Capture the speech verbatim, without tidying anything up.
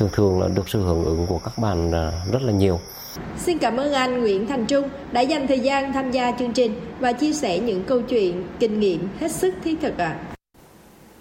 thường thường là được sự hưởng ứng của các bạn rất là nhiều. Xin cảm ơn anh Nguyễn Thành Trung đã dành thời gian tham gia chương trình và chia sẻ những câu chuyện, kinh nghiệm hết sức thiết thực ạ. À.